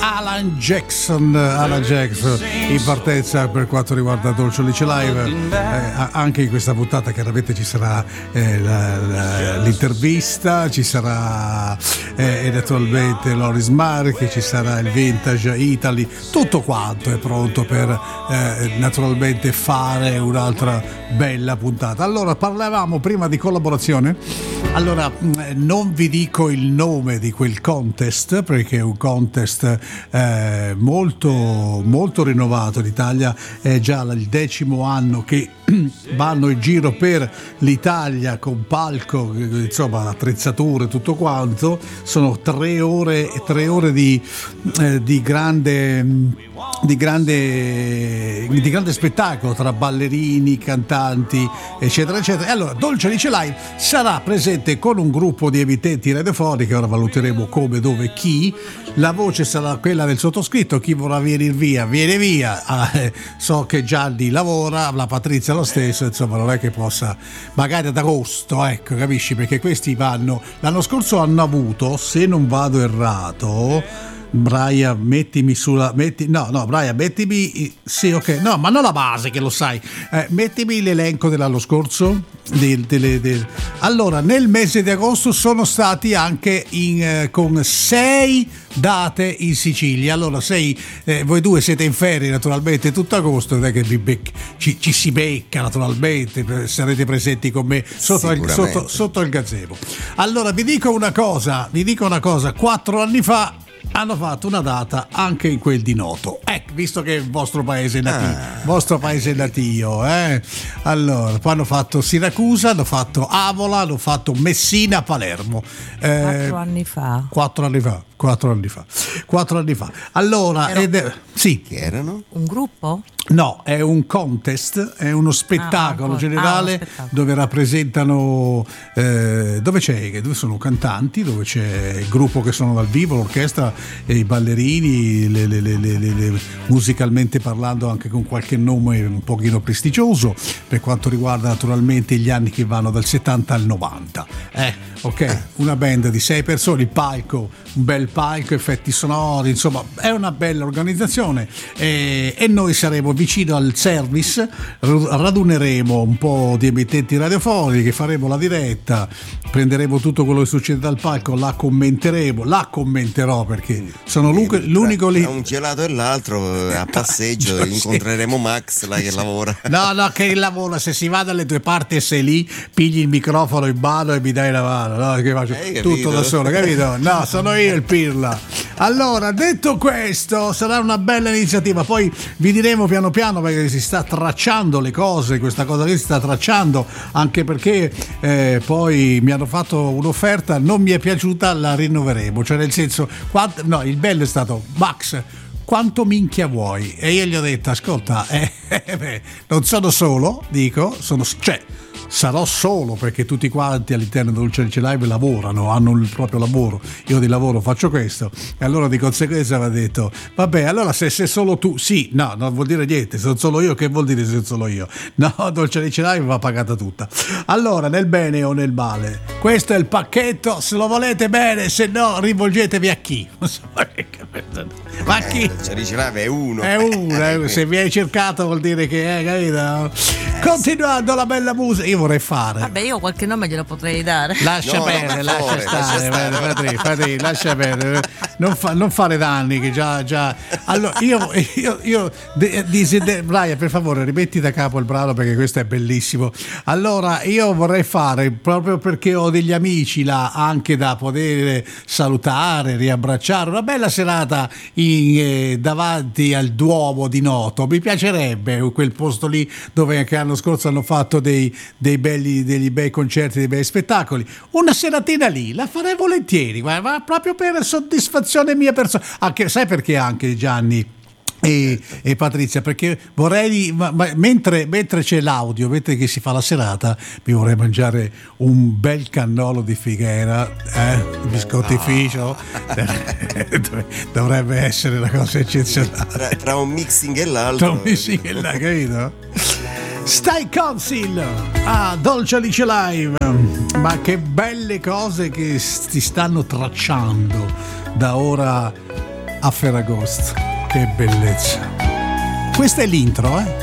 Alan Jackson in partenza per quanto riguarda Dolce Alice Live. Anche in questa puntata chiaramente ci sarà l'intervista, ci sarà naturalmente Loris Marchi, ci sarà il Vintage Italy, tutto quanto è pronto per naturalmente fare un'altra bella puntata. Allora, parlavamo prima di collaborazione. Allora, non vi dico il nome di quel contest perché è un contest molto molto rinnovato. L'Italia è già il 10° anno che vanno in giro per l'Italia con palco, insomma attrezzature, tutto quanto. Sono 3 ore di grande spettacolo tra ballerini, cantanti, eccetera eccetera. E allora Dolce Alice Live sarà presente con un gruppo di emittenti radiofoniche. Ora valuteremo come, dove, chi. La voce sarà quella del sottoscritto. Chi vorrà venire via viene via. So che Gianni lavora, la Patrizia lo stesso, insomma non è che possa, magari ad agosto, ecco, capisci, perché questi vanno, l'anno scorso hanno avuto, se non vado errato, Brian, mettimi, sì, ok, no, ma non la base che lo sai, mettimi l'elenco dell'anno scorso. Allora, nel mese di agosto sono stati anche con 6 date in Sicilia. Allora, voi due siete in ferie naturalmente tutto agosto, non è che ci si becca naturalmente, sarete presenti con me sotto il gazebo. Allora, vi dico una cosa, 4 anni fa hanno fatto una data anche in quel di Noto, visto che è il vostro paese natio, allora poi hanno fatto Siracusa, hanno fatto Avola, hanno fatto Messina, Palermo, 4 anni fa. 4 anni fa. Allora, sì. Che erano? Un gruppo? No, è un contest, è uno spettacolo generale dove rappresentano, dove sono cantanti, dove c'è il gruppo che sono dal vivo, l'orchestra, e i ballerini, le musicalmente parlando anche con qualche nome un pochino prestigioso, per quanto riguarda naturalmente gli anni che vanno dal 70 al 90. Una band di 6 persone, il palco, un bel palco, effetti sonori, insomma è una bella organizzazione, e noi saremo vicino al service, raduneremo un po' di emittenti radiofonici, faremo la diretta, prenderemo tutto quello che succede dal palco, la commenterò perché sono l'unico lì. Tra un gelato e l'altro a passeggio incontreremo Max là che lavora. No, che lavora, se si va dalle tue parti e sei lì, pigli il microfono in mano e mi dai la mano, no? Che faccio tutto da solo, capito? No, sono io il pirla. Allora, detto questo, sarà una bella iniziativa, poi vi diremo piano piano perché si sta tracciando le cose, questa cosa qui si sta tracciando, anche perché poi mi hanno fatto un'offerta, non mi è piaciuta, la rinnoveremo, cioè nel senso, il bello è stato: Max, quanto minchia vuoi? E io gli ho detto: ascolta, non sono solo, sarò solo perché tutti quanti all'interno di Dolce Alice Live lavorano, hanno il proprio lavoro, io di lavoro faccio questo, e allora di conseguenza mi ha detto: vabbè, allora se solo tu, sì, no, non vuol dire niente, se sono solo io, che vuol dire se sono solo io? No, Dolce Alice Live va pagata tutta. Allora, nel bene o nel male, questo è il pacchetto, se lo volete bene, se no rivolgetevi a chi? Ma chi? Dolce Alice Live è uno, se vi hai cercato vuol dire che capito? Continuando la bella musica, io vorrei fare. Vabbè, io qualche nome glielo potrei dare. Lascia perdere. Non fare danni che già. Allora io Brian, per favore, rimetti da capo il brano perché questo è bellissimo. Allora, io vorrei fare, proprio perché ho degli amici là anche da poter salutare, riabbracciare, una bella serata davanti al Duomo di Noto. Mi piacerebbe quel posto lì dove anche l'anno scorso hanno fatto degli bei concerti, dei bei spettacoli. Una seratina lì la farei volentieri, ma proprio per soddisfazione mia personale. Anche, sai perché anche Gianni e Patrizia? Perché vorrei, mentre c'è l'audio, mentre che si fa la serata, mi vorrei mangiare un bel cannolo di Figuera, biscottificio. Dovrebbe essere una cosa eccezionale. Tra un mixing e l'altro. Capito? Stai Council Dolce Alice Live. Ma che belle cose che si stanno tracciando da ora a Ferragosto. Che bellezza. Questa è l'intro,